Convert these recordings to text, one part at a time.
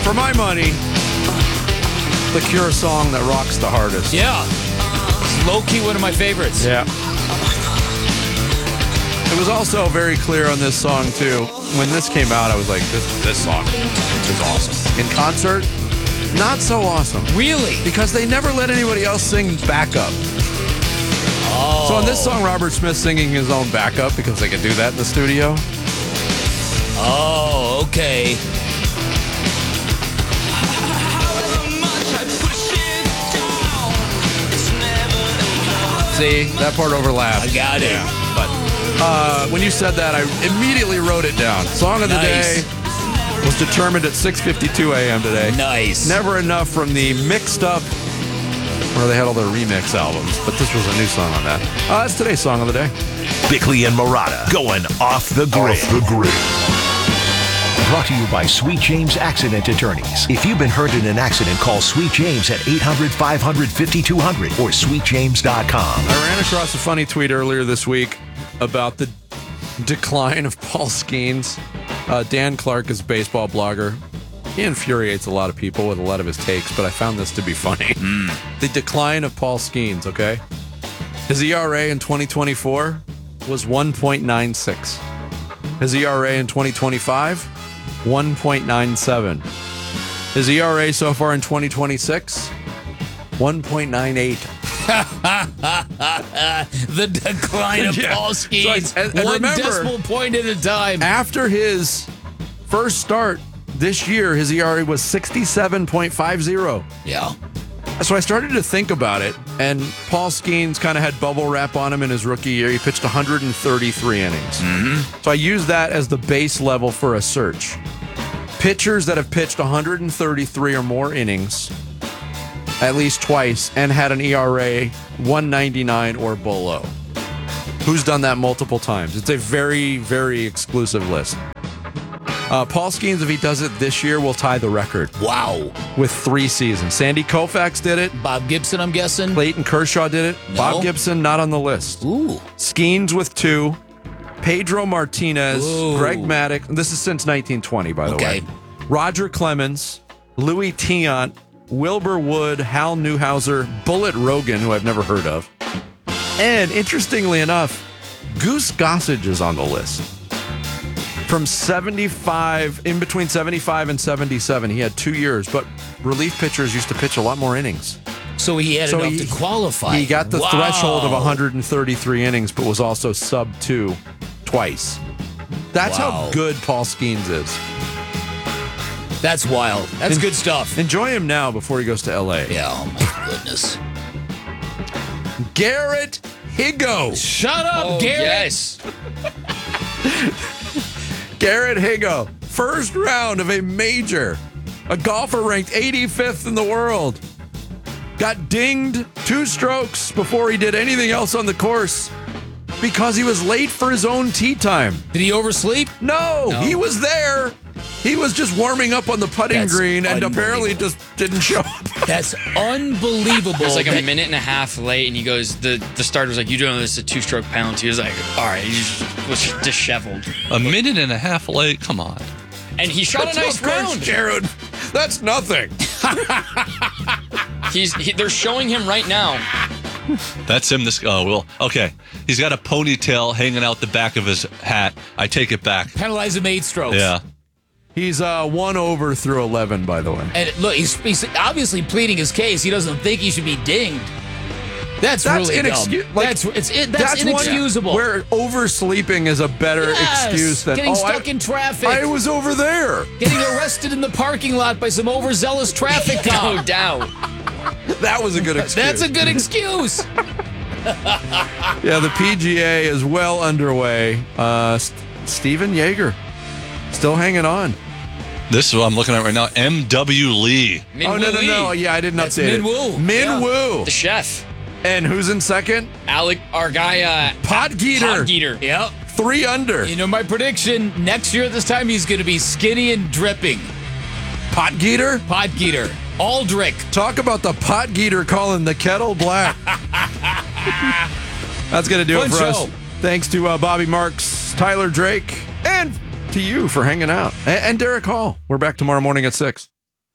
For my money, the Cure song that rocks the hardest. Yeah. It's low-key one of my favorites. Yeah. It was also very clear on this song, too. When this came out, I was like, this song is awesome. In concert, not so awesome. Really? Because they never let anybody else sing backup. Oh. So on this song, Robert Smith's singing his own backup because they could do that in the studio. Oh, okay. See, that part overlapped. I got it. But when you said that, I immediately wrote it down. Song of the day was determined at 6:52 a.m. today. Nice. Never Enough from the Mixed Up, where they had all their remix albums, but this was a new song on that. That's today's Song of the Day. Bickley and Marotta going off the grid. Brought to you by Sweet James Accident Attorneys. If you've been hurt in an accident, call Sweet James at 800-500-5200 or sweetjames.com. I ran across a funny tweet earlier this week about the decline of Paul Skeens. Dan Clark is a baseball blogger. He infuriates a lot of people with a lot of his takes, but I found this to be funny. The decline of Paul Skeens, okay? His ERA in 2024 was 1.96. His ERA in 2025, 1.97. His ERA so far in 2026, 1.98. The decline of Paul Skeens. So, and one remember, decimal point at a time. After his first start this year, his ERA was 67.50. Yeah. So I started to think about it, and Paul Skeens kind of had bubble wrap on him in his rookie year. He pitched 133 innings. So I used that as the base level for a search. Pitchers that have pitched 133 or more innings at least twice and had an ERA 199 or below. Who's done that multiple times? It's a very, very exclusive list. Paul Skeens, if he does it this year, will tie the record. Wow. With 3 seasons. Sandy Koufax did it. Bob Gibson, I'm guessing. Clayton Kershaw did it. No. Bob Gibson, not on the list. Ooh. Skeens with 2. Pedro Martinez. Ooh. Greg Maddux. This is since 1920, by the Okay. way. Roger Clemens. Louis Tiant. Wilbur Wood. Hal Newhouser. Bullet Rogan, who I've never heard of. And interestingly enough, Goose Gossage is on the list. From 75, in between 75 and 77, he had 2 years, but relief pitchers used to pitch a lot more innings. So he had enough to qualify. He got the threshold of 133 innings, but was also sub 2 twice. That's how good Paul Skeens is. That's wild. That's good stuff. Enjoy him now before he goes to L.A. Yeah, oh my goodness. Garrett Higgo. Shut up, Garrett. Yes. Garrett Higgo, first round of a major, a golfer ranked 85th in the world, got dinged 2 strokes before he did anything else on the course because he was late for his own tee time. Did he oversleep? No, he was there. He was just warming up on the putting green and apparently just didn't show up. That's unbelievable. It was like a minute and a half late, and he goes, the starter was like, you don't know this is a 2-stroke penalty. He was like, all right, he just was disheveled. A minute and a half late? Come on. And he shot a nice round. Jared, that's nothing. They're showing him right now. That's him. Okay. He's got a ponytail hanging out the back of his hat. I take it back. Penalize him 8 strokes. Yeah. He's 1 over through 11, by the way. And look, he's obviously pleading his case. He doesn't think he should be dinged. That's really dumb. That's inexcusable. Where oversleeping is a better excuse than getting stuck in traffic. I was over there. Getting arrested in the parking lot by some overzealous traffic cop. No doubt. That was a good excuse. That's a good excuse. Yeah, the PGA is well underway. Steven Yeager still hanging on. This is what I'm looking at right now. M.W. Lee. No. Yeah, I didn't update it. Min Woo. The chef. And who's in second? Our guy, Podgeter. Yep. 3 under. You know my prediction, next year at this time, he's going to be skinny and dripping. Podgeter? Podgeter. Aldrich. Talk about the Podgeter calling the kettle black. That's going to do it for us. Thanks to Bobby Marks, Tyler Drake, and to you for hanging out. And Derek Hall. We're back tomorrow morning at 6.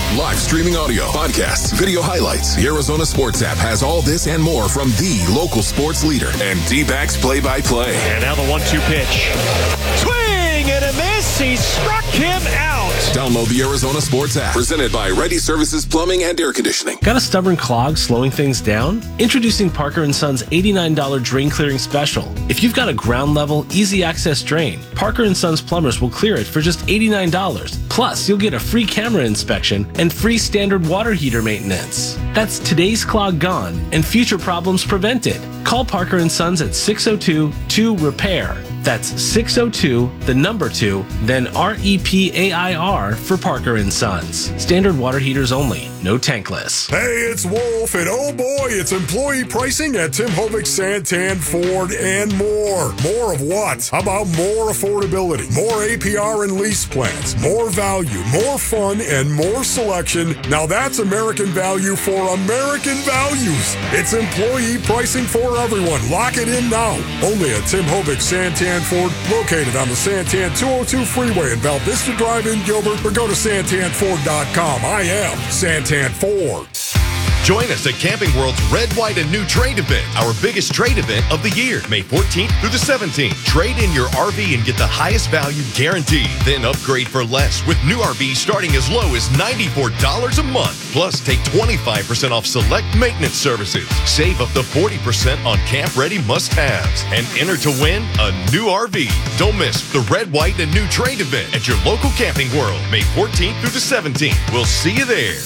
Live streaming audio, podcasts, video highlights. The Arizona Sports app has all this and more from the local sports leader and D-backs play-by-play. And now the 1-2 pitch. Swing and a miss. He struck him out. Download the Arizona Sports app. Presented by Ready Services Plumbing and Air Conditioning. Got a stubborn clog slowing things down? Introducing Parker & Son's $89 drain clearing special. If you've got a ground level, easy access drain, Parker & Son's plumbers will clear it for just $89. Plus, you'll get a free camera inspection and free standard water heater maintenance. That's today's clog gone and future problems prevented. Call Parker & Sons at 602-2-REPAIR. That's 602-2, then REPAIR for Parker & Sons. Standard water heaters only, no tankless. Hey, it's Wolf, and oh boy, it's employee pricing at Tim Hovick, Santan, Ford, and more. More of what? How about more affordability, more APR and lease plans, more value, more fun, and more selection? Now that's American value for American values. It's employee pricing for everyone. Lock it in now. Only at Tim Hovick, Santan, Ford, located on the Santan 202 freeway in Val Vista Drive in Gilbert, or go to santanford.com. I am Santan Ford. Join us at Camping World's Red, White, and New Trade event, our biggest trade event of the year, May 14th through the 17th. Trade in your RV and get the highest value guaranteed. Then upgrade for less with new RVs starting as low as $94 a month. Plus, take 25% off select maintenance services. Save up to 40% on camp-ready must-haves. And enter to win a new RV. Don't miss the Red, White, and New Trade event at your local Camping World, May 14th through the 17th. We'll see you there.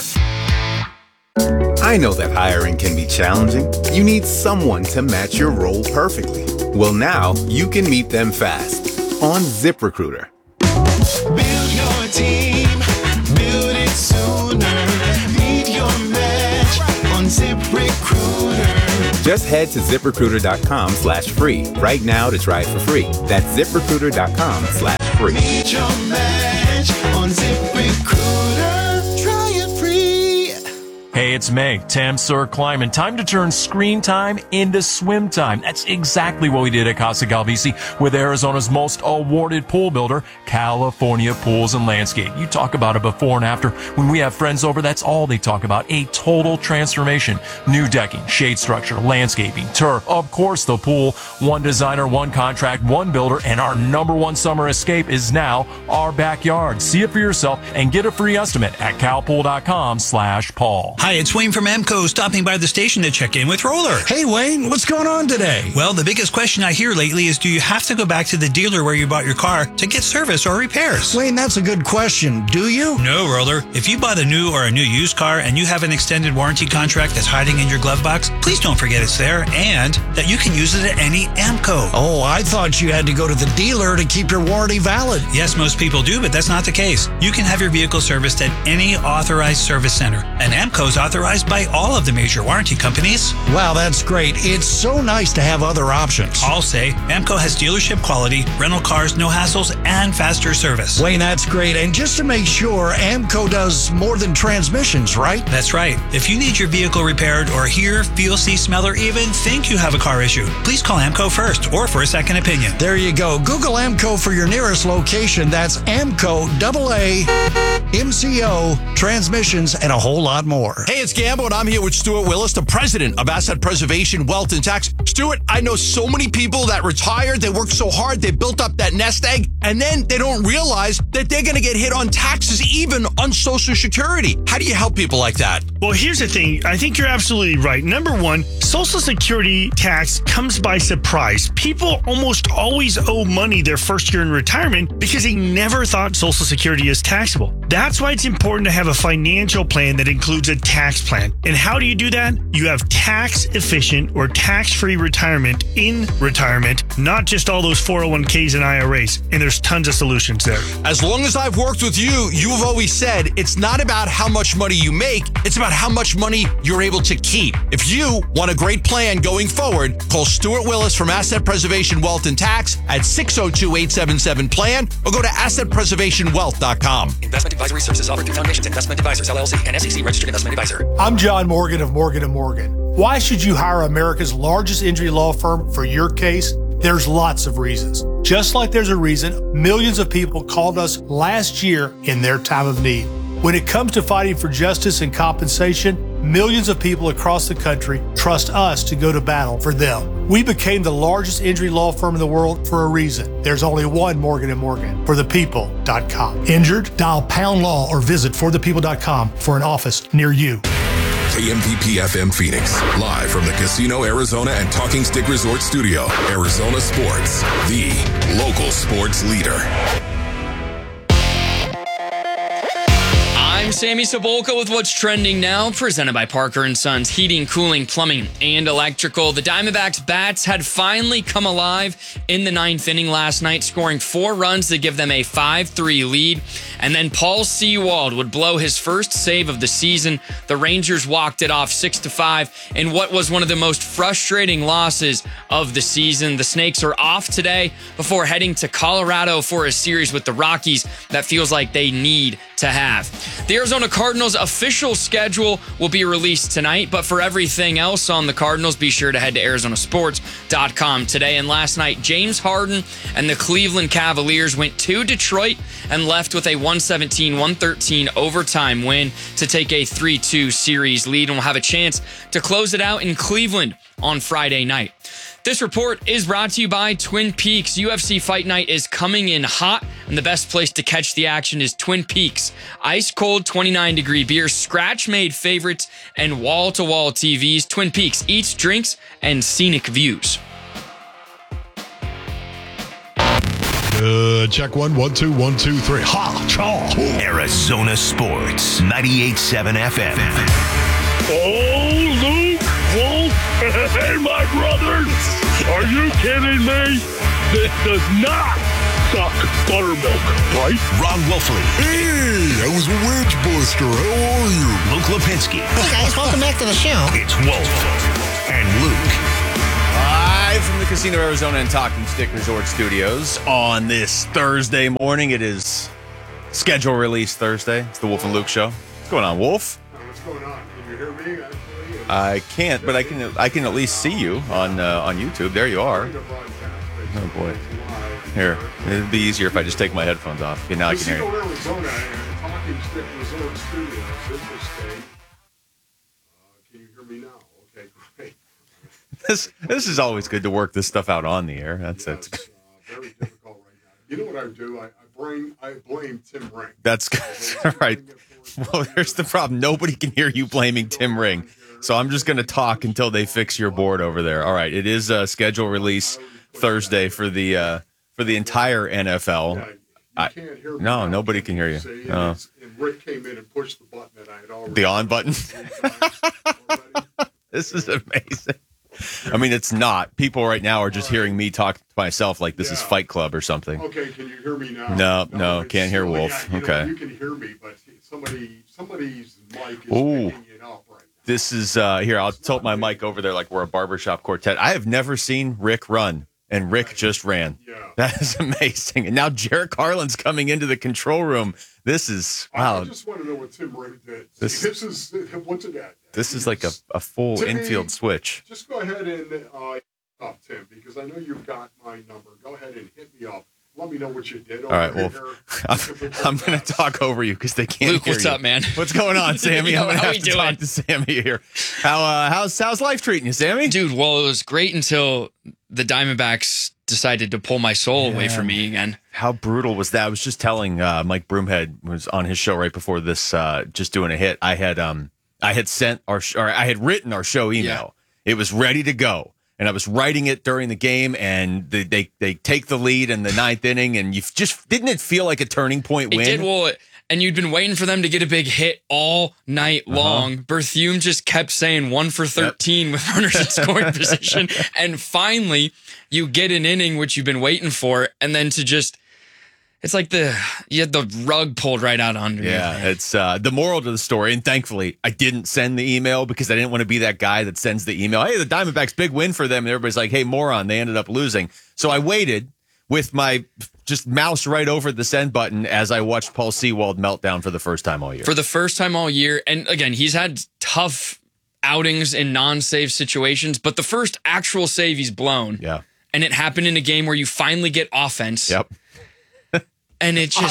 I know that hiring can be challenging. You need someone to match your role perfectly. Well, now you can meet them fast on ZipRecruiter. Build your team, build it sooner. Meet your match on ZipRecruiter. Just head to ZipRecruiter.com/free right now to try it for free. That's ZipRecruiter.com/free. Meet your match on ZipRecruiter. Try it free. Hey, it's Meg, Tam Sir Kleiman. Time to turn screen time into swim time. That's exactly what we did at Casa Galvisi with Arizona's most awarded pool builder, California Pools and Landscape. You talk about a before and after. When we have friends over, that's all they talk about. A total transformation. New decking, shade structure, landscaping, turf, of course the pool. One designer, one contract, one builder, and our #1 summer escape is now our backyard. See it for yourself and get a free estimate at calpool.com/Paul. Hi, it's Wayne from Emco, stopping by the station to check in with Roller. Hey, Wayne, what's going on today? Well, the biggest question I hear lately is, do you have to go back to the dealer where you bought your car to get service or repairs? Wayne, that's a good question. Do you? No, Roller. If you bought a new or a new used car and you have an extended warranty contract that's hiding in your glove box, please don't forget it's there and that you can use it at any Emco. Oh, I thought you had to go to the dealer to keep your warranty valid. Yes, most people do, but that's not the case. You can have your vehicle serviced at any authorized service center. And Emco's authorized by all of the major warranty companies. Wow, that's great. It's so nice to have other options. I'll say Emco has dealership quality, rental cars, no hassles, and faster service. Wayne, that's great. And just to make sure, Emco does more than transmissions, right? That's right. If you need your vehicle repaired or hear, feel, see, smell, or even think you have a car issue, please call Emco first or for a second opinion. There you go. Google Emco for your nearest location. That's Emco, AA, MCO, transmissions, and a whole lot more. Hey, it's Gambo, and I'm here with Stuart Willis, the president of Asset Preservation, Wealth, and Tax. Stuart, I know so many people that retired, they worked so hard, they built up that nest egg, and then they don't realize that they're going to get hit on taxes, even on Social Security. How do you help people like that? Well, here's the thing. I think you're absolutely right. Number one, Social Security tax comes by surprise. People almost always owe money their first year in retirement because they never thought Social Security is taxable. That's why it's important to have a financial plan that includes a tax plan. And how do you do that? You have tax efficient or tax-free retirement in retirement, not just all those 401ks and IRAs. And there's tons of solutions there. As long as I've worked with you, you've always said it's not about how much money you make, it's about how much money you're able to keep. If you want a great plan going forward, call Stuart Willis from Asset Preservation, Wealth, and Tax at 602-877-PLAN or go to assetpreservationwealth.com. Investment advisory services offered through Foundations Investment Advisors, LLC, and SEC Registered Investment Advisor. I'm John Morgan of Morgan & Morgan. Why should you hire America's largest injury law firm for your case? There's lots of reasons. Just like there's a reason millions of people called us last year in their time of need. When it comes to fighting for justice and compensation, millions of people across the country trust us to go to battle for them. We became the largest injury law firm in the world for a reason. There's only one Morgan & Morgan, forthepeople.com. Injured? Dial #law or visit forthepeople.com for an office near you. KMPP FM Phoenix, live from the Casino Arizona and Talking Stick Resort Studio. Arizona Sports, the local sports leader. I'm Sammy Sabolka with what's trending now, presented by Parker & Sons Heating, Cooling, Plumbing, and Electrical. The Diamondbacks' bats had finally come alive in the ninth inning last night, scoring 4 runs to give them a 5-3 lead. And then Paul Sewald would blow his first save of the season. The Rangers walked it off 6-5 in what was one of the most frustrating losses of the season. The Snakes are off today before heading to Colorado for a series with the Rockies that feels like they need to have. The Arizona Cardinals' official schedule will be released tonight, but for everything else on the Cardinals, be sure to head to arizonasports.com today. And last night, James Harden and the Cleveland Cavaliers went to Detroit and left with a 117-113 overtime win to take a 3-2 series lead, and will have a chance to close it out in Cleveland on Friday night. This report is brought to you by Twin Peaks. UFC Fight Night is coming in hot, and the best place to catch the action is Twin Peaks. Ice-cold 29-degree beers, scratch-made favorites, and wall-to-wall TVs. Twin Peaks eats, drinks, and scenic views. Check 1, 1, 2, 1, 2, 3. Ha! Chaw! Arizona Sports, 98.7 FM. Oh, Luke, Wolf, hey, my brothers. Are you kidding me? This does not suck buttermilk, right? Ron Wolfley. Hey, I was a wedge buster. How are you? Luke Lipinski. Hey, guys, welcome back to the show. It's Wolf and Luke. Live from the Casino Arizona and Talking Stick Resort Studios on this Thursday morning. It is schedule release Thursday. It's the Wolf and Luke show. What's going on, Wolf? What's going on? Can you hear me? I can't, but I can at least see you on YouTube. There you are. Oh boy. Here, it'd be easier if I just take my headphones off. Okay, now I can hear you. Casino Arizona and Talking Stick Resort Studios. Interesting. Can you hear me now? Okay, great. This is always good to work this stuff out on the air. That's very difficult right now. You know what I do? I blame Tim Ring. That's right. Well, there's the problem. Nobody can hear you blaming Tim Ring. So I'm just going to talk until they fix your board over there. All right. It is a schedule release Thursday for the entire NFL. Can't hear me no, now. Nobody can hear you. See, and Rick came in and pushed the button that I had already. The on button. This is amazing. I mean, it's not. People right now are just hearing me talk to myself like this is Fight Club or something. Okay, can you hear me now? No, can't hear Wolf. Okay. You can hear me, but somebody's mic is Ooh. picking it up right now. This is, here, I'll tilt my mic over there like we're a barbershop quartet. I have never seen Rick run, and Rick just ran. Yeah. That is amazing. And now Jarrett Carlin's coming into the control room. This is, wow. I just want to know what Tim Ring did. This is, once again. This is like a full Timmy, infield switch. Just go ahead and up, Tim, because I know you've got my number. Go ahead and hit me up. Let me know what you did. All right, well, I'm going to talk over you because they can't Luke, hear what's you. up, man? What's going on, Sammy? I'm going to have to talk to Sammy here. How's life treating you, Sammy? Dude, well, it was great until the Diamondbacks decided to pull my soul away from me again. How brutal was that? I was just telling Mike Broomhead was on his show right before this, just doing a hit. I had sent I had written our show email. Yeah. It was ready to go. And I was writing it during the game, and they take the lead in the ninth inning, and you just didn't it feel like a turning point win? It did. Well, and you'd been waiting for them to get a big hit all night long. Berthiaume just kept saying 1 for 13 with runners in scoring position, and finally you get an inning which you've been waiting for, and then to just. It's like you had the rug pulled right out under you. Yeah, it's the moral to the story. And thankfully, I didn't send the email because I didn't want to be that guy that sends the email. Hey, the Diamondbacks, big win for them. And everybody's like, hey, moron, they ended up losing. So I waited with my just mouse right over the send button as I watched Paul Sewald melt down for the first time all year. For the first time all year. And again, he's had tough outings in non-save situations, but the first actual save he's blown. Yeah. And it happened in a game where you finally get offense. Yep. And it's just awesome.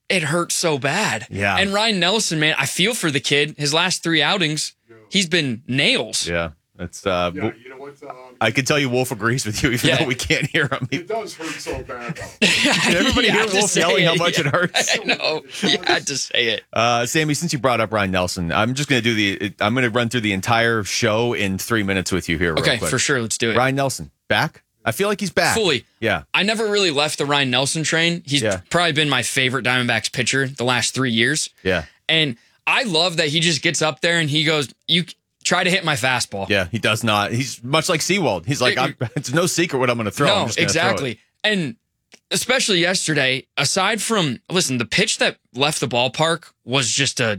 it hurt so bad. Yeah. And Ryan Nelson, man, I feel for the kid. His last 3 outings, he's been nails. Yeah. That's you know what? I can tell you Wolf agrees with you, even though we can't hear him. It does hurt so bad. Did everybody hear Wolf yelling how much it hurts? I know. You had to say it. Sammy, since you brought up Ryan Nelson, I'm just going to I'm going to run through the entire show in 3 minutes with you here. Real Okay, quick. for sure. Let's do it. Ryan Nelson, back? I feel like he's back. Fully. Yeah. I never really left the Ryan Nelson train. He's probably been my favorite Diamondbacks pitcher the last 3 years. Yeah. And I love that he just gets up there and he goes, you try to hit my fastball. Yeah, he does not. He's much like Seawald. He's like, it's no secret what I'm going to throw. No, exactly. And especially yesterday, aside from, listen, the pitch that left the ballpark was just a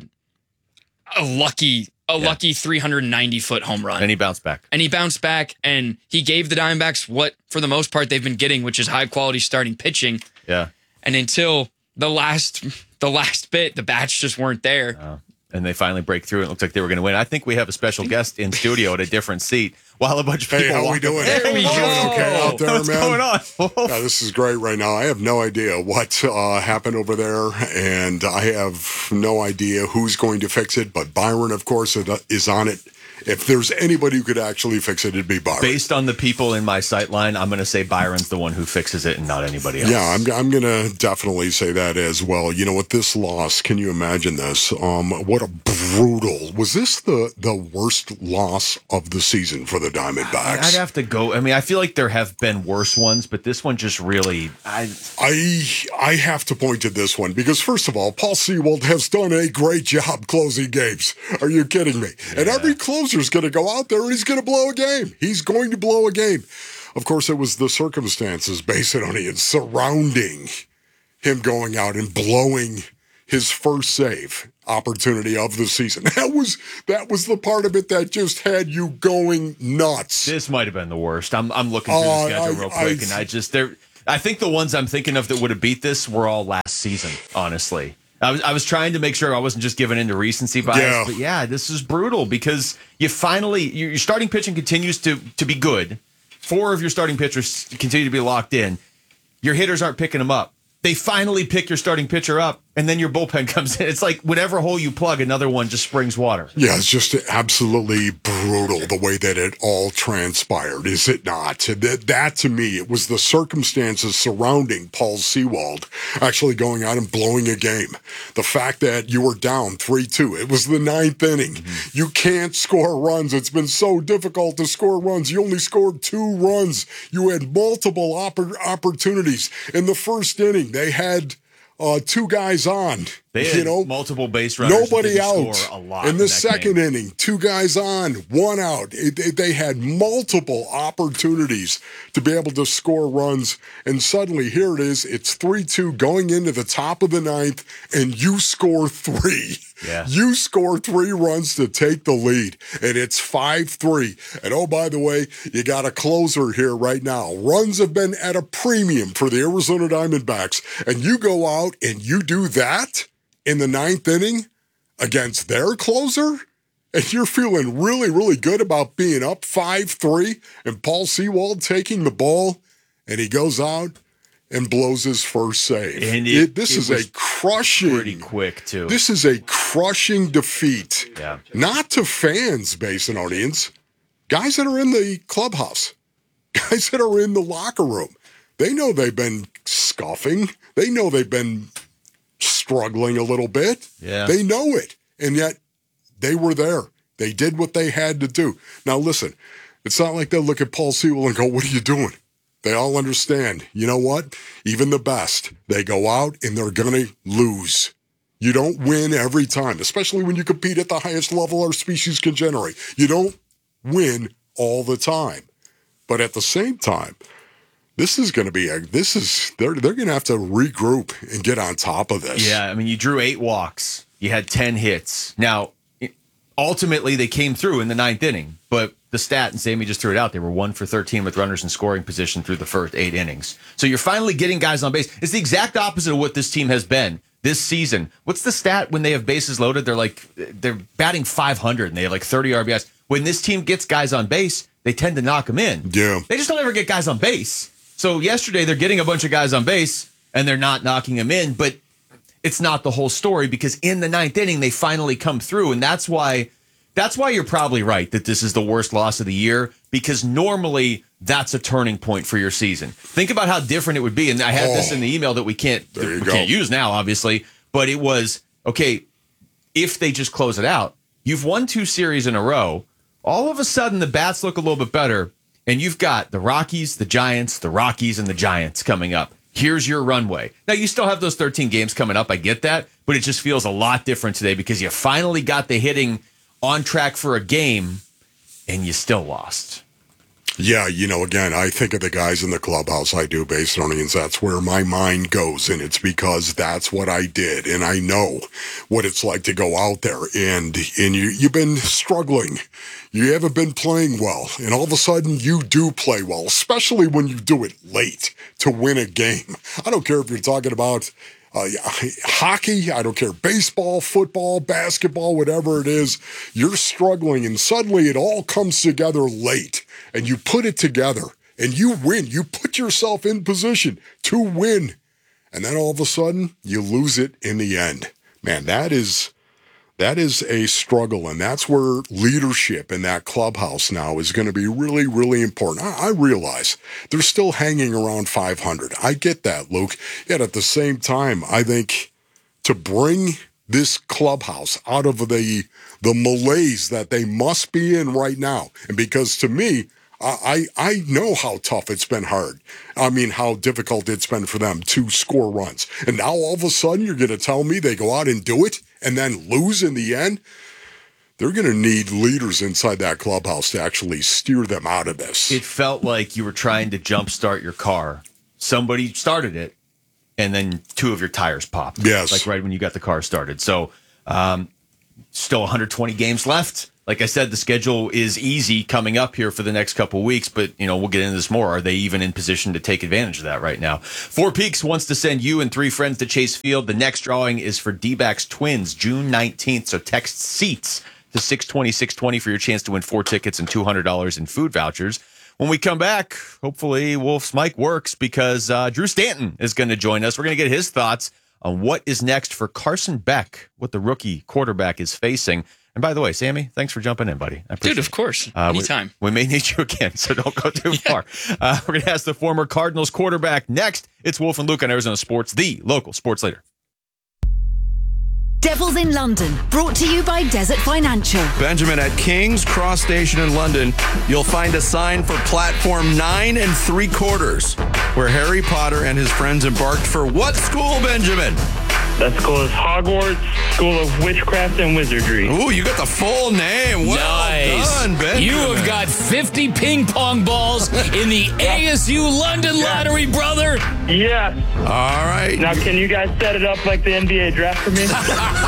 lucky 390-foot home run. And he bounced back. And he gave the Diamondbacks what, for the most part, they've been getting, which is high-quality starting pitching. Yeah. And until the last bit, the bats just weren't there. And they finally break through. It looks like they were going to win. I think we have a special guest in studio at a different seat while a bunch of people how we doing? There we go. Okay out there, What's man? going on? Yeah, this is great right now. I have no idea what happened over there, and I have no idea who's going to fix it. But Byron, of course, is on it. If there's anybody who could actually fix it, it'd be Byron. Based on the people in my sight line, I'm going to say Byron's the one who fixes it and not anybody else. Yeah, I'm going to definitely say that as well. You know, with this loss, can you imagine this? What a brutal. Was this the worst loss of the season for the Diamondbacks? I'd have to go. I mean, I feel like there have been worse ones, but this one just really... I have to point to this one because, first of all, Paul Sewald has done a great job closing games. Are you kidding me? Yeah. And every closer's going to go out there and he's going to blow a game. He's going to blow a game. Of course, it was the circumstances, Basinonian, surrounding him going out and blowing his first save opportunity of the season. That was the part of it that just had you going nuts. This might have been the worst. I'm looking through the schedule real quick, and I think the ones I'm thinking of that would have beat this were all last season, honestly. I was trying to make sure I wasn't just giving in to recency bias, but yeah, this is brutal because you finally, your starting pitching continues to be good. 4 of your starting pitchers continue to be locked in. Your hitters aren't picking them up. They finally pick your starting pitcher up, and then your bullpen comes in. It's like whatever hole you plug, another one just springs water. Yeah, it's just absolutely brutal the way that it all transpired, is it not? That to me, it was the circumstances surrounding Paul Sewald actually going out and blowing a game. The fact that you were down 3-2. It was the 9th inning. Mm-hmm. You can't score runs. It's been so difficult to score runs. You only scored 2 runs. You had multiple opportunities. In the first inning, they had 2 guys on. They had multiple base runners. Nobody out. Score a lot in the second inning, 2 guys on, 1 out. They had multiple opportunities to be able to score runs. And suddenly, here it is. It's 3-2 going into the top of the 9th, and you score 3. Yeah. You score 3 runs to take the lead, and it's 5-3. And oh, by the way, you got a closer here right now. Runs have been at a premium for the Arizona Diamondbacks, and you go out and you do that in the 9th inning against their closer, and you're feeling really, really good about being up 5-3, and Paul Sewald taking the ball, and he goes out and blows his first save. And this is a crushing, pretty quick too. This is a crushing defeat. Yeah. Not to fans, Basin audience, guys that are in the clubhouse, guys that are in the locker room. They know they've been scuffing. They know they've been struggling a little bit. Yeah. They know it. And yet they were there. They did what they had to do. Now listen, it's not like they'll look at Paul Sewald and go, what are you doing? They all understand. You know what? Even the best, they go out and they're going to lose. You don't win every time, especially when you compete at the highest level our species can generate. You don't win all the time. But at the same time, this is going to be they're going to have to regroup and get on top of this. Yeah, I mean, you drew 8 walks. You had 10 hits. Now, ultimately, they came through in the 9th inning, but the stat, and Sammy just threw it out, they were 1 for 13 with runners in scoring position through the first 8 innings. So you're finally getting guys on base. It's the exact opposite of what this team has been this season. What's the stat when they have bases loaded? They're batting 500 and they have like 30 RBIs. When this team gets guys on base, they tend to knock them in. Yeah. They just don't ever get guys on base. So yesterday they're getting a bunch of guys on base and they're not knocking them in, but it's not the whole story, because in the 9th inning, they finally come through. And that's why you're probably right that this is the worst loss of the year, because normally that's a turning point for your season. Think about how different it would be. And I had this in the email that we can't use now, obviously, but it was, okay, if they just close it out, you've won 2 series in a row. All of a sudden, the bats look a little bit better, and you've got the Rockies, the Giants, the Rockies, and the Giants coming up. Here's your runway. Now, you still have those 13 games coming up. I get that, but it just feels a lot different today because you finally got the hitting on track for a game, and you still lost. Yeah, again, I think of the guys in the clubhouse. I do, Basinonians. That's where my mind goes, and it's because that's what I did, and I know what it's like to go out there, and you've been struggling. You haven't been playing well, and all of a sudden you do play well, especially when you do it late to win a game. I don't care if you're talking about hockey, I don't care, baseball, football, basketball, whatever it is, you're struggling, and suddenly it all comes together late. And you put it together, and you win. You put yourself in position to win. And then all of a sudden, you lose it in the end. Man, that is a struggle, and that's where leadership in that clubhouse now is going to be really, really important. I realize they're still hanging around 500. I get that, Luke. Yet at the same time, I think to bring this clubhouse out of the malaise that they must be in right now, and because to me, I know how tough it's been hard. I mean, how difficult it's been for them to score runs. And now all of a sudden you're going to tell me they go out and do it and then lose in the end? They're going to need leaders inside that clubhouse to actually steer them out of this. It felt like you were trying to jumpstart your car. Somebody started it, and then 2 of your tires popped. Yes. Like right when you got the car started. So still 120 games left. Like I said, the schedule is easy coming up here for the next couple of weeks, but, we'll get into this more. Are they even in position to take advantage of that right now? Four Peaks wants to send you and 3 friends to Chase Field. The next drawing is for D-backs Twins, June 19th, so text SEATS to 620-620 for your chance to win 4 tickets and $200 in food vouchers. When we come back, hopefully Wolf's mic works because Drew Stanton is going to join us. We're going to get his thoughts on what is next for Carson Beck, what the rookie quarterback is facing. And by the way, Sammy, thanks for jumping in, buddy. I appreciate Dude, of course. Anytime. We may need you again, so don't go too far. We're going to ask the former Cardinals quarterback next. It's Wolf and Luke on Arizona Sports, the local sports leader. Devils in London, brought to you by Desert Financial. Benjamin, at King's Cross Station in London, you'll find a sign for platform 9 3/4, where Harry Potter and his friends embarked for what school, Benjamin? That school is Hogwarts School of Witchcraft and Wizardry. Ooh, you got the full name. Well done, Benjamin. You have got 50 ping pong balls in the ASU London lottery, brother. Yes. All right. Now, can you guys set it up like the NBA draft for me?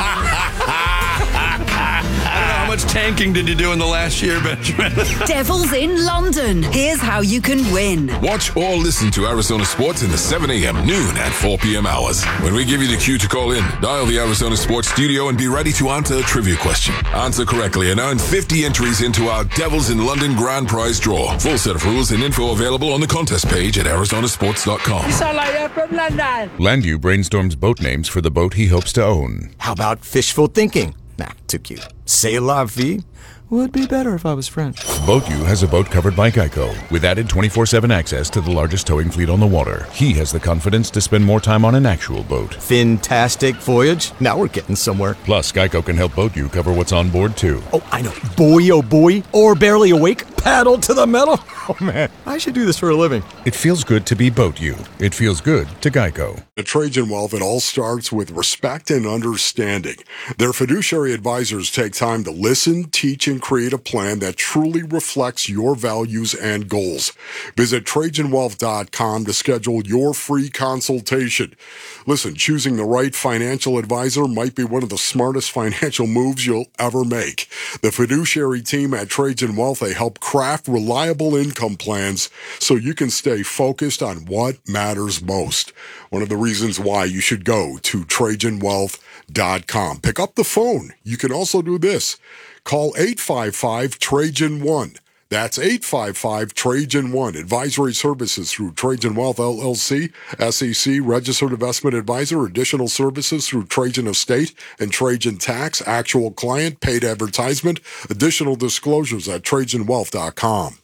How much tanking did you do in the last year, Benjamin? Devils in London. Here's how you can win. Watch or listen to Arizona Sports in the 7 a.m., noon, and 4 p.m. hours. When we give you the cue to call in, dial the Arizona Sports studio and be ready to answer a trivia question. Answer correctly and earn 50 entries into our Devils in London grand prize draw. Full set of rules and info available on the contest page at arizonasports.com. You sound like you're from London. Landu brainstorms boat names for the boat he hopes to own. How about fishful thinking? Nah, too cute. C'est la vie would be better if I was French. BoatU has a boat covered by Geico, with added 24/7 access to the largest towing fleet on the water. He has the confidence to spend more time on an actual boat. Fantastic voyage. Now we're getting somewhere. Plus, Geico can help BoatU cover what's on board, too. Oh, I know. Boy, oh boy. Or barely awake. Paddle to the metal. Oh, man. I should do this for a living. It feels good to be BoatU. It feels good to Geico. At Trajan Wealth, it all starts with respect and understanding. Their fiduciary advisors take time to listen, teach, and create a plan that truly reflects your values and goals. Visit TrajanWealth.com to schedule your free consultation. Listen, choosing the right financial advisor might be one of the smartest financial moves you'll ever make. The fiduciary team at Trajan Wealth, they help craft reliable income plans so you can stay focused on what matters most. One of the reasons why you should go to TrajanWealth.com. Pick up the phone. You can also do this. Call 855-TRAJAN-1. That's 855-TRAJAN1. Advisory services through Trajan Wealth LLC, SEC Registered Investment Advisor. Additional services through Trajan Estate and Trajan Tax. Actual client, paid advertisement. Additional disclosures at TrajanWealth.com.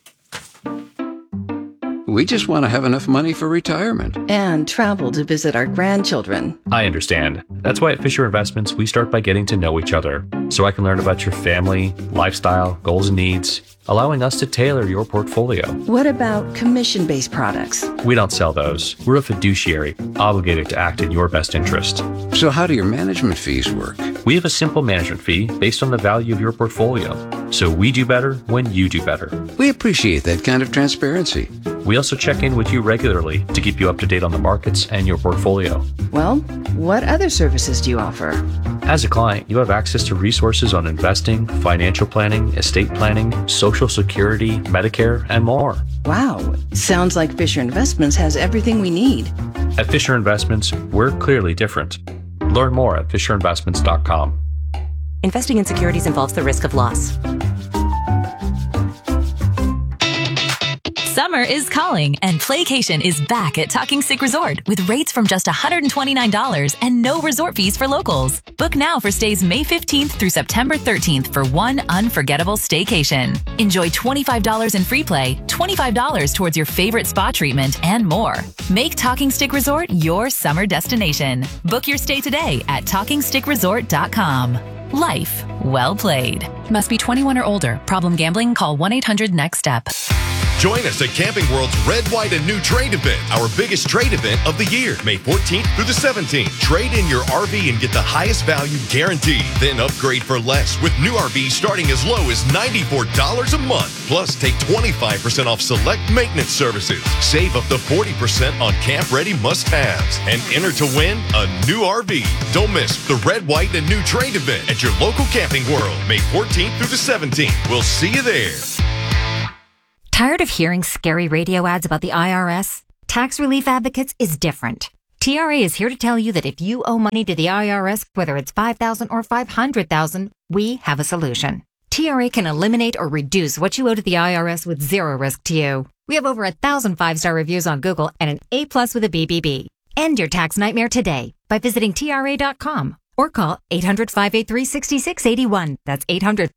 We just want to have enough money for retirement. And travel to visit our grandchildren. I understand. That's why at Fisher Investments, we start by getting to know each other, so I can learn about your family, lifestyle, goals and needs, allowing us to tailor your portfolio. What about commission-based products? We don't sell those. We're a fiduciary, obligated to act in your best interest. So how do your management fees work? We have a simple management fee based on the value of your portfolio. So we do better when you do better. We appreciate that kind of transparency. We also check in with you regularly to keep you up to date on the markets and your portfolio. Well, what other services do you offer? As a client, you have access to resources on investing, financial planning, estate planning, Social Security, Medicare, and more. Wow, sounds like Fisher Investments has everything we need. At Fisher Investments, we're clearly different. Learn more at FisherInvestments.com. Investing in securities involves the risk of loss. Summer is calling, and Playcation is back at Talking Stick Resort with rates from just $129 and no resort fees for locals. Book now for stays May 15th through September 13th for one unforgettable staycation. Enjoy $25 in free play, $25 towards your favorite spa treatment, and more. Make Talking Stick Resort your summer destination. Book your stay today at TalkingStickResort.com. Life well played. Must be 21 or older. Problem gambling? Call 1-800-NEXT-STEP. Join us at Camping World's Red, White, and New Trade event, our biggest trade event of the year, May 14th through the 17th. Trade in your RV and get the highest value guaranteed. Then upgrade for less with new RVs starting as low as $94 a month. Plus, take 25% off select maintenance services. Save up to 40% on camp-ready must-haves. And enter to win a new RV. Don't miss the Red, White, and New Trade event at your local Camping World, May 14th through the 17th. We'll see you there. Tired of hearing scary radio ads about the IRS? Tax Relief Advocates is different. TRA is here to tell you that if you owe money to the IRS, whether it's $5,000 or $500,000, we have a solution. TRA can eliminate or reduce what you owe to the IRS with zero risk to you. We have over 1,000 5-star reviews on Google and an A+ with a BBB. End your tax nightmare today by visiting TRA.com. Or call 800-583-6681. That's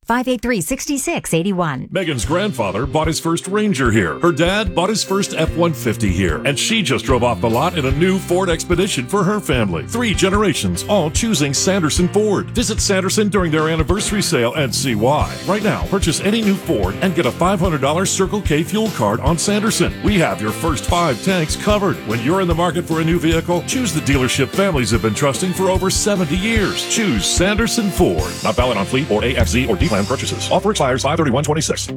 800-583-6681. Megan's grandfather bought his first Ranger here. Her dad bought his first F-150 here. And she just drove off the lot in a new Ford Expedition for her family. 3 generations, all choosing Sanderson Ford. Visit Sanderson during their anniversary sale and see why. Right now, purchase any new Ford and get a $500 Circle K fuel card on Sanderson. We have your first 5 tanks covered. When you're in the market for a new vehicle, choose the dealership families have been trusting for over 70 years. Choose Sanderson Ford. Not valid on fleet or AFZ or D-Plan purchases. Offer expires 5/31/26.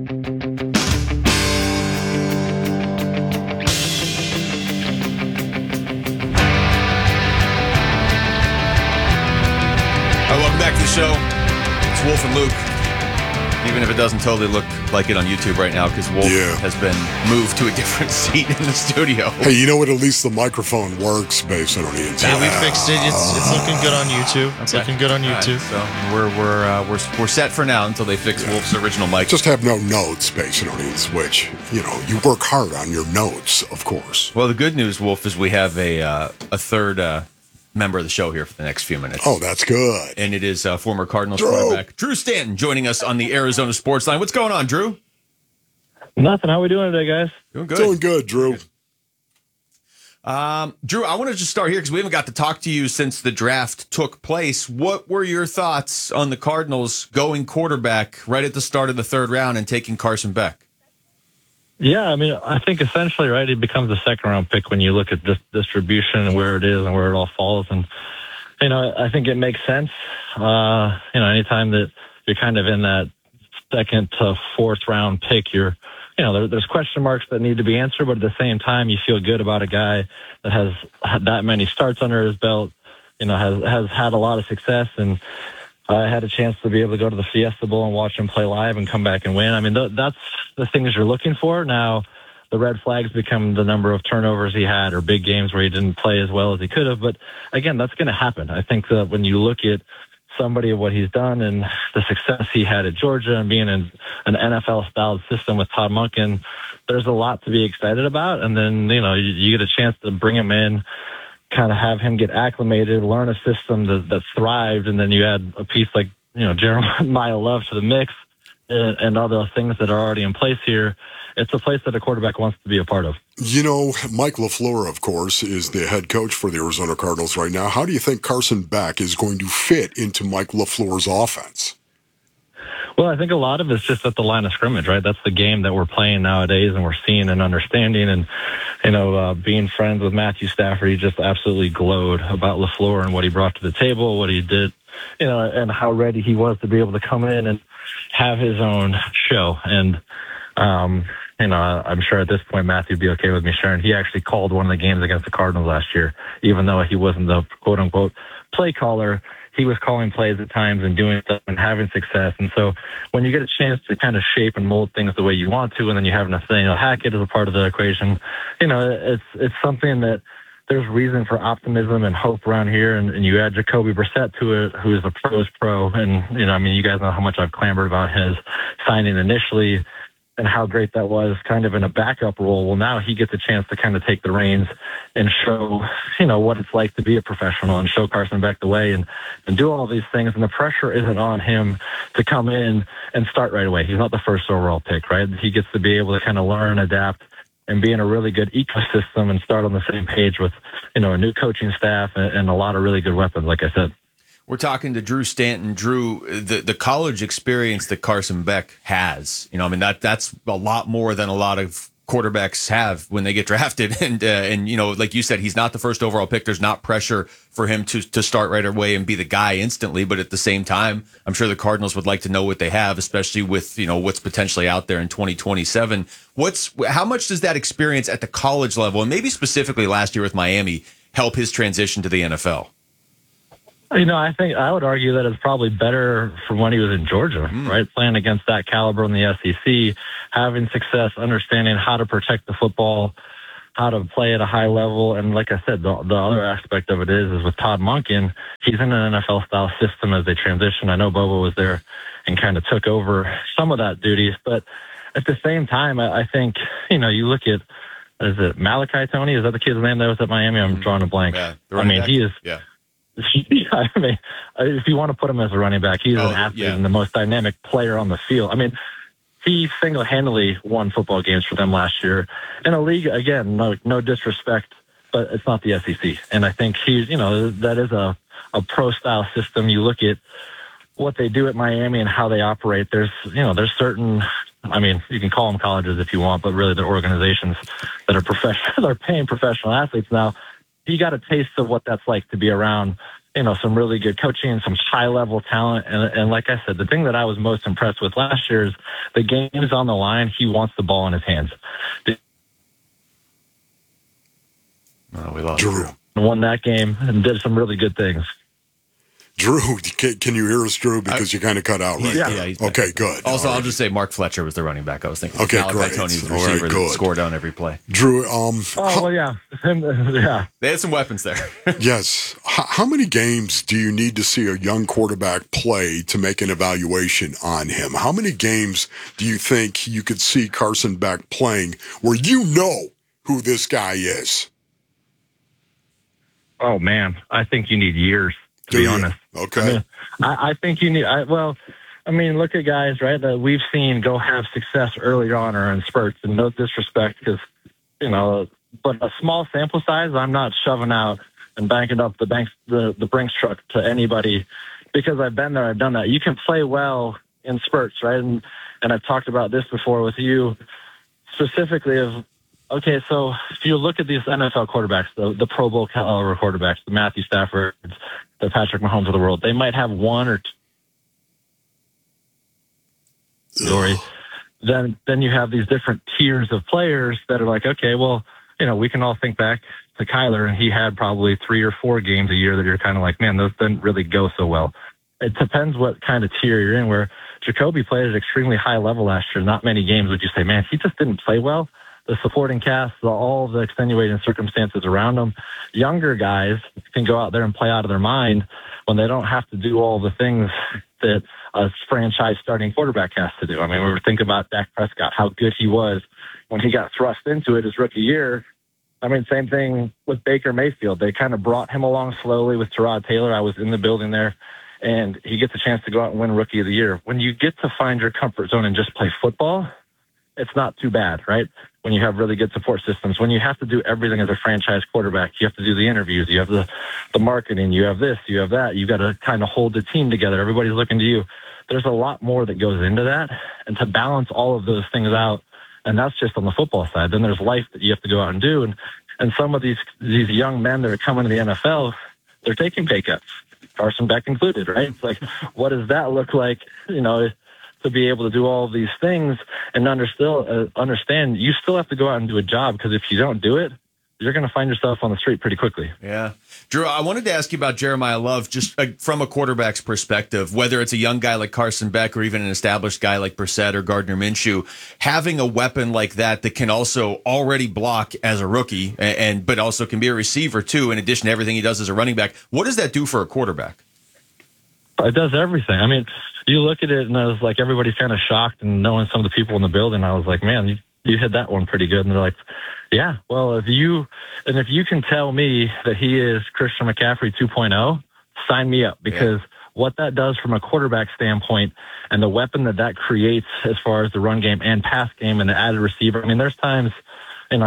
Welcome back to the show. It's Wolf and Luke. Even if it doesn't totally look like it on YouTube right now, because Wolf has been moved to a different seat in the studio. Hey, you know what? At least the microphone works based on the inside. Yeah, we fixed it. It's looking good on YouTube. It's looking good on YouTube. Right, so we're set for now until they fix Wolf's original mic. Just have no notes based on it, which you work hard on your notes, of course. Well, the good news, Wolf, is we have a third member of the show here for the next few minutes. Oh, that's good. And it is former Cardinals quarterback Drew Stanton joining us on the Arizona Sports Line. What's going on, Drew? Nothing. How we doing today, guys? Doing good. Doing good, Drew. Drew, I want to just start here because we haven't got to talk to you since the draft took place. What were your thoughts on the Cardinals going quarterback right at the start of the 3rd round and taking Carson Beck? Yeah, I mean, I think essentially, right, it becomes a 2nd-round pick when you look at this distribution and where it is and where it all falls. And, I think it makes sense. Anytime that you're kind of in that 2nd to 4th round pick, there's question marks that need to be answered, but at the same time, you feel good about a guy that has had that many starts under his belt, has had a lot of success, and I had a chance to be able to go to the Fiesta Bowl and watch him play live and come back and win. I mean, that's the things you're looking for. Now, the red flags become the number of turnovers he had or big games where he didn't play as well as he could have. But again, that's going to happen. I think that when you look at somebody of what he's done and the success he had at Georgia and being in an NFL-styled system with Todd Monken, there's a lot to be excited about. And then, you get a chance to bring him in, kind of have him get acclimated, learn a system that's thrived, and then you add a piece like, Jeremiah Love to the mix and all those things that are already in place here. It's a place that a quarterback wants to be a part of. Mike LaFleur, of course, is the head coach for the Arizona Cardinals right now. How do you think Carson Beck is going to fit into Mike LaFleur's offense? Well, I think a lot of it's just at the line of scrimmage, right? That's the game that we're playing nowadays, and we're seeing and understanding. And, being friends with Matthew Stafford, he just absolutely glowed about LaFleur and what he brought to the table, what he did, and how ready he was to be able to come in and have his own show. And, I'm sure at this point Matthew would be okay with me sharing. He actually called one of the games against the Cardinals last year, even though he wasn't the quote-unquote play caller. He was calling plays at times and doing stuff and having success. And so when you get a chance to kind of shape and mold things the way you want to, and then you have Nathaniel Hackett as a part of the equation, it's something that there's reason for optimism and hope around here. And you add Jacoby Brissett to it, who is a pro's pro. And, you guys know how much I've clamored about his signing initially and how great that was kind of in a backup role. Well, now he gets a chance to kind of take the reins and show, what it's like to be a professional and show Carson Beck the way and do all these things. And the pressure isn't on him to come in and start right away. He's not the first overall pick, right? He gets to be able to kind of learn, adapt, and be in a really good ecosystem and start on the same page with, a new coaching staff and a lot of really good weapons, like I said. We're talking to Drew Stanton. Drew, the college experience that Carson Beck has, that's a lot more than a lot of quarterbacks have when they get drafted. And like you said, he's not the first overall pick. There's not pressure for him to start right away and be the guy instantly. But at the same time, I'm sure the Cardinals would like to know what they have, especially with, what's potentially out there in 2027. How much does that experience at the college level, and maybe specifically last year with Miami, help his transition to the NFL? I think I would argue that it's probably better from when he was in Georgia, right? Playing against that caliber in the SEC, having success, understanding how to protect the football, how to play at a high level. And like I said, the other aspect of it is with Todd Monken, he's in an NFL-style system as they transition. I know Bobo was there and kind of took over some of that duties. But at the same time, I think, you look at, is it Malachi Tony? Is that the kid's name that was at Miami? I'm drawing a blank. Yeah, he is. Yeah. Yeah, if you want to put him as a running back, he's an athlete and the most dynamic player on the field. He single-handedly won football games for them last year in a league, again, no disrespect, but it's not the SEC. And I think he's, that is a pro-style system. You look at what they do at Miami and how they operate. There's certain, you can call them colleges if you want, but really they're organizations that are professional, they're paying professional athletes now. He got a taste of what that's like to be around, some really good coaching, some high-level talent. And like I said, the thing that I was most impressed with last year is the game's on the line. He wants the ball in his hands. We lost Drew. Won that game and did some really good things. Drew, can you hear us, Drew? Because you kind of cut out right there. Okay, good. Also, I'll just say Mark Fletcher was the running back I was thinking. Okay, Malachi great. Tony's the receiver that scored on every play. Drew, yeah. They had some weapons there. Yes. How many games do you need to see a young quarterback play to make an evaluation on him? How many games do you think you could see Carson Beck playing where you know who this guy is? Oh, man. I think you need years. To be honest. Okay. I think you need, look at guys, right, that we've seen go have success early on or in spurts, and no disrespect because, but a small sample size, I'm not shoving out and banking up the Brinks truck to anybody because I've been there, I've done that. You can play well in spurts, right? And I've talked about this before with you specifically of, okay, so if you look at these NFL quarterbacks, the Pro Bowl caliber quarterbacks, the Matthew Staffords, the Patrick Mahomes of the world, they might have one or two story. Then you have these different tiers of players that are like, okay, well, we can all think back to Kyler, and he had probably 3 or 4 games a year that you're kind of like, man, those didn't really go so well. It depends what kind of tier you're in, where Jacoby played at an extremely high level last year. Not many games would you say, man, he just didn't play well. the supporting cast, all the extenuating circumstances around them. Younger guys can go out there and play out of their mind when they don't have to do all the things that a franchise starting quarterback has to do. I mean, we were thinking about Dak Prescott, how good he was when he got thrust into it his rookie year. I mean, same thing with Baker Mayfield. They kind of brought him along slowly with Tyrod Taylor. I was in the building there, and he gets a chance to go out and win Rookie of the Year. When you get to find your comfort zone and just play football, it's not too bad, right? When you have really good support systems, when you have to do everything as a franchise quarterback, you have to do the interviews, you have the marketing, you have this, you have that. You got to kind of hold the team together. Everybody's looking to you. There's a lot more that goes into that, and to balance all of those things out. And that's just on the football side. Then there's life that you have to go out and do. And some of these young men that are coming to the NFL, they're taking pay cuts, Carson Beck included, right? It's like, what does that look like, to be able to do all of these things and understand you still have to go out and do a job, because if you don't do it, you're going to find yourself on the street pretty quickly. Yeah. Drew, I wanted to ask you about Jeremiah Love, just from a quarterback's perspective, whether it's a young guy like Carson Beck or even an established guy like Brissett or Gardner Minshew, having a weapon like that can also already block as a rookie, but also can be a receiver too, in addition to everything he does as a running back. What does that do for a quarterback? It does everything. I mean, you look at it and I was like, everybody's kind of shocked, and knowing some of the people in the building, I was like, man, you hit that one pretty good. And they're like, yeah, well, if you can tell me that he is Christian McCaffrey 2.0, sign me up, because what that does from a quarterback standpoint and the weapon that creates as far as the run game and pass game and the added receiver. I mean, there's times, I'm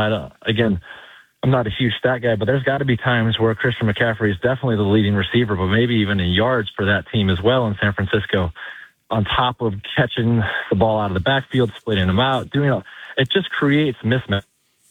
not a huge stat guy, but there's got to be times where Christian McCaffrey is definitely the leading receiver, but maybe even in yards for that team as well in San Francisco, on top of catching the ball out of the backfield, splitting them out, it just creates mismatch.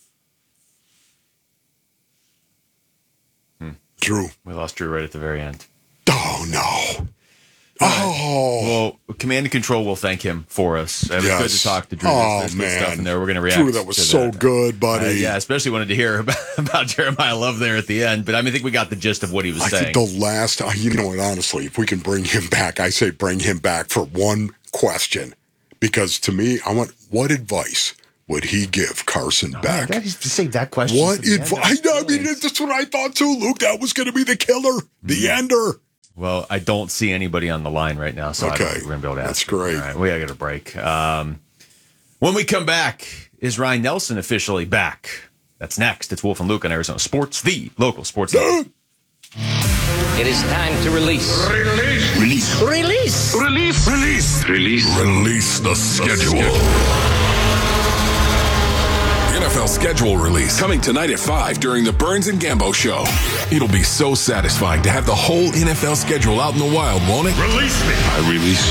Drew. We lost Drew right at the very end. Oh, no. Oh. Well, Command and Control will thank him for us. It was good to talk to Drew. There's good stuff in there. We're going to react. Drew, that was so good, buddy. Yeah, especially wanted to hear about Jeremiah Love there at the end. But I think we got the gist of what he was saying. I think the last, honestly, if we can bring him back, I say bring him back for one question. Because to me, what advice would he give Carson Beck? To save that question. What advice? That's what I thought too, Luke. That was going to be the killer, the ender. Well, I don't see anybody on the line right now, so I don't think we're going to be able to ask. That's great. All right, we got to get a break. When we come back, is Ryan Nelson officially back? That's next. It's Wolf and Luke on Arizona Sports, the local sports network. It is time to release. Release the schedule. NFL schedule release coming tonight at 5 during the Burns and Gambo show. It'll be so satisfying to have the whole NFL schedule out in the wild, won't it? Release me. I release